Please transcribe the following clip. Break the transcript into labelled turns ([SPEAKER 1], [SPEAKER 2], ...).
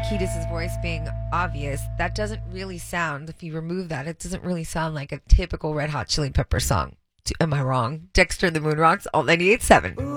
[SPEAKER 1] Kiedis' voice being obvious, that doesn't really sound, if you remove that, it doesn't really sound like a typical Red Hot Chili Pepper song. Am I wrong? Dexter and the Moon Rocks, Alt 98.7.